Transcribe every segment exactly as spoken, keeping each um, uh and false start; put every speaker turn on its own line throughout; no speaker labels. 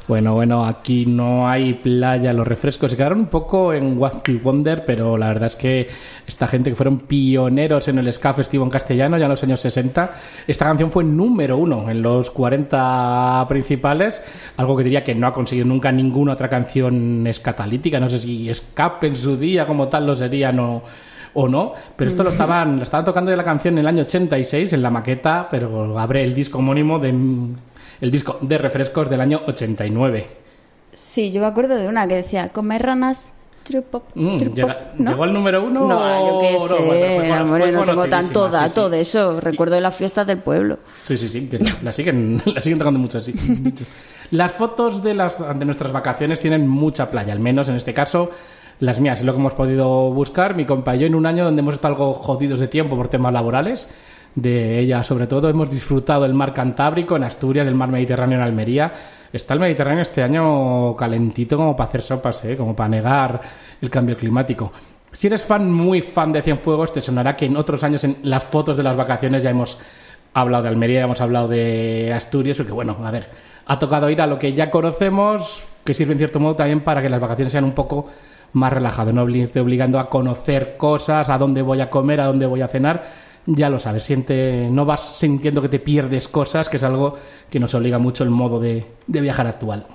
Bueno, bueno, aquí no hay playa, los refrescos se quedaron un poco en Wacky Wonder, pero la verdad es que esta gente que fueron pioneros en el ska festivo en castellano ya en los años sesenta, esta canción fue número uno en los cuarenta principales, algo que diría que no ha conseguido nunca ninguna otra canción escatalítica, no sé si Escape en su día como tal lo sería, no... o no, pero esto lo estaban, lo estaban tocando de la canción en el año ochenta y seis en la maqueta, pero abre el disco homónimo de el disco de refrescos del año ochenta y nueve.
Sí, yo me acuerdo de una que decía comer ranas, trupop,
mm,
trupop,
llega,
¿no?
¿Llegó al número uno?
No, yo qué sé,
no, bueno,
no,
fue, fue
no tengo tanto
conocidísima,
dato
sí, sí.
de eso, recuerdo de las fiestas del pueblo.
Sí, sí, sí, que la siguen, la siguen tocando mucho así. Las fotos de, las, de nuestras vacaciones tienen mucha playa, al menos en este caso las mías, es lo que hemos podido buscar. Mi compa y yo en un año donde hemos estado algo jodidos de tiempo por temas laborales, de ella sobre todo, hemos disfrutado del mar Cantábrico en Asturias, del mar Mediterráneo en Almería. Está el Mediterráneo este año calentito como para hacer sopas, ¿eh? Como para negar el cambio climático. Si eres fan, muy fan de Cienfuegos, te sonará que en otros años en las fotos de las vacaciones ya hemos hablado de Almería, ya hemos hablado de Asturias, porque bueno, a ver, ha tocado ir a lo que ya conocemos, que sirve en cierto modo también para que las vacaciones sean un poco más relajado, no irte obligando a conocer cosas, a dónde voy a comer, a dónde voy a cenar. Ya lo sabes, siente, no vas sintiendo que te pierdes cosas, que es algo que nos obliga mucho el modo de, de viajar actual.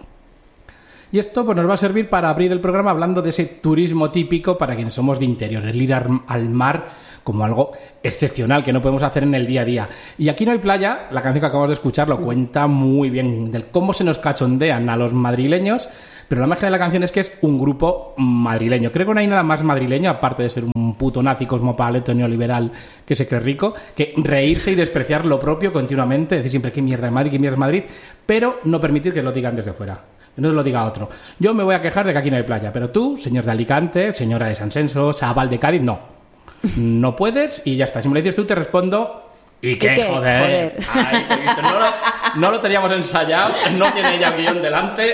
Y esto pues nos va a servir para abrir el programa hablando de ese turismo típico para quienes somos de interior, el ir al mar como algo excepcional que no podemos hacer en el día a día. Y Aquí no hay playa, la canción que acabamos de escuchar lo cuenta muy bien, del cómo se nos cachondean a los madrileños, pero la magia de la canción es que es un grupo madrileño. Creo que no hay nada más madrileño, aparte de ser un puto nazi cosmopolita neoliberal que se cree rico, que reírse y despreciar lo propio continuamente, decir siempre qué mierda es Madrid, qué mierda es Madrid, pero no permitir que lo digan desde fuera. No lo diga otro. Yo me voy a quejar de que aquí no hay playa, pero tú, señor de Alicante, señora de San Senso, chaval de Cádiz, no. No puedes y ya está. Si me lo dices tú, te respondo... ¿Y qué?
qué?
Joder.
Joder.
Ay, no, lo, no lo teníamos ensayado, no tiene ya guión delante.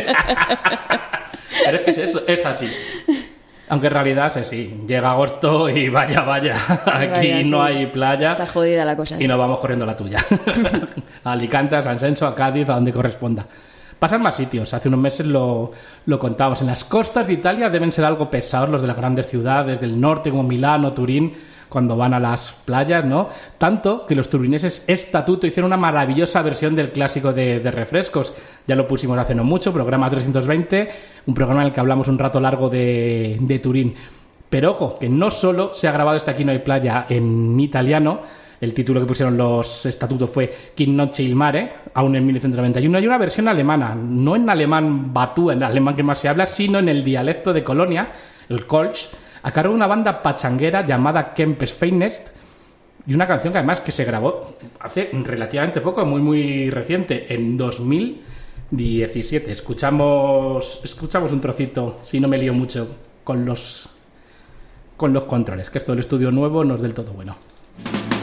Pero es que es, eso, es así. Aunque en realidad es así. Llega agosto y vaya, vaya. Aquí
vaya,
no
sí.
hay playa.
Está jodida la cosa.
Y nos vamos corriendo a la tuya. A Alicante, a San Senso, a Cádiz, a donde corresponda. Pasan más sitios. Hace unos meses lo, lo contábamos. En las costas de Italia deben ser algo pesados los de las grandes ciudades del norte, como Milán o Turín, cuando van a las playas, ¿no? Tanto que los turineses Estatuto hicieron una maravillosa versión del clásico de, de refrescos. Ya lo pusimos hace no mucho, programa trescientos veinte, un programa en el que hablamos un rato largo de, de Turín. Pero ojo, que no solo se ha grabado este Aquí no hay playa en italiano. El título que pusieron los estatutos fue Chi noche il mare, aún en mil novecientos noventa y uno. Hay una versión alemana, no en alemán batú, en el alemán que más se habla, sino en el dialecto de Colonia, el Kölsch, a cargo de una banda pachanguera llamada Kempes Feinest, y una canción que además que se grabó hace relativamente poco, muy muy reciente, en dos mil diecisiete. Escuchamos, escuchamos un trocito, si no me lío mucho con los, con los controles, que esto del estudio nuevo no es del todo bueno.